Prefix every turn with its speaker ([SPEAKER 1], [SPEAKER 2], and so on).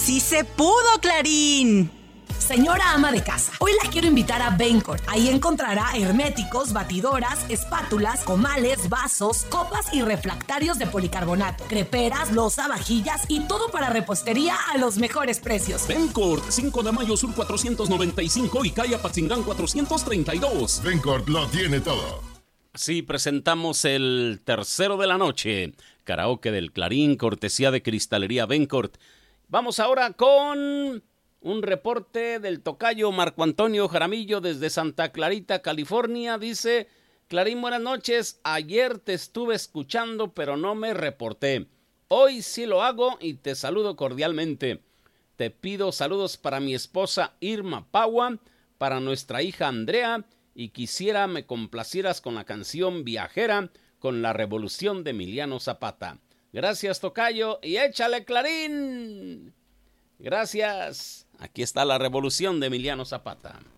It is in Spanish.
[SPEAKER 1] ¡Sí se pudo, Clarín!
[SPEAKER 2] Señora ama de casa, hoy la quiero invitar a Bencourt. Ahí encontrará herméticos, batidoras, espátulas, comales, vasos, copas y refractarios de policarbonato, creperas, loza, vajillas y todo para repostería a los mejores precios.
[SPEAKER 3] Bencourt, 5 de mayo sur 495 y calle Apatzingán 432.
[SPEAKER 4] Bencourt lo tiene todo.
[SPEAKER 3] Sí, presentamos el tercero de la noche. Karaoke del Clarín, cortesía de Cristalería Bencourt. Vamos ahora con un reporte del tocayo Marco Antonio Jaramillo desde Santa Clarita, California. Dice: Clarín, buenas noches. Ayer te estuve escuchando, pero no me reporté. Hoy sí lo hago y te saludo cordialmente. Te pido saludos para mi esposa Irma Paua, para nuestra hija Andrea, y quisiera me complacieras con la canción Viajera con la Revolución de Emiliano Zapata. Gracias, tocayo, y échale, Clarín. Gracias. Aquí está la Revolución de Emiliano Zapata.